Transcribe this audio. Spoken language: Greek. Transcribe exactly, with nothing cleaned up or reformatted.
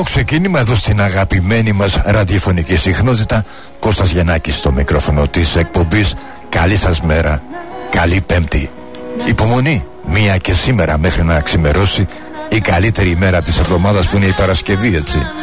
ξεκίνημα εδώ στην αγαπημένη μας ραδιοφωνική συχνότητα. Κώστας Γιαννάκης στο μικρόφωνο της εκπομπής. Καλή σας μέρα, καλή Πέμπτη. Υπομονή, μία και σήμερα μέχρι να ξημερώσει η καλύτερη ημέρα της εβδομάδας που είναι η Παρασκευή, έτσι.